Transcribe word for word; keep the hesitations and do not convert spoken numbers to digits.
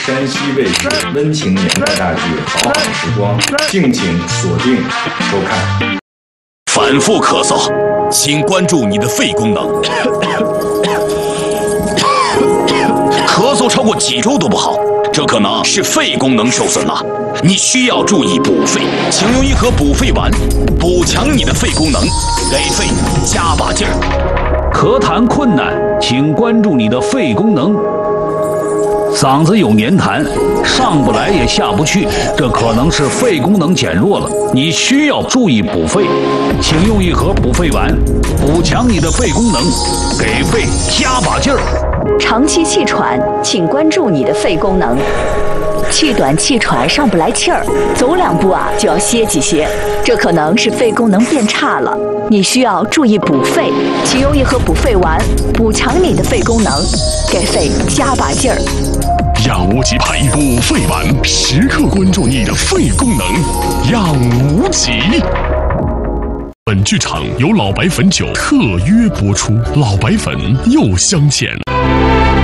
山西卫视温情年代大剧《好好时光》，敬请锁定收看。 反复咳嗽，请关注你的肺功能。咳嗽超过几周都不好，这可能是肺功能受损了，你需要注意补肺，请用一盒补肺丸，补强你的肺功能，给肺加把劲儿。 咳痰困难，请关注你的肺功能。嗓子有黏痰，上不来也下不去，这可能是肺功能减弱了，你需要注意补肺，请用一盒补肺丸，补强你的肺功能，给肺加把劲儿。 长期气喘，请关注你的肺功能。气短气喘上不来气儿，走两步啊就要歇几歇，这可能是肺功能变差了，你需要注意补肺，请用一盒补肺丸，补强你的肺功能，给肺加把劲儿。 养无极牌补肺丸，时刻关注你的肺功能，养无极。本剧场由老白粉酒特约播出，老白粉又相见。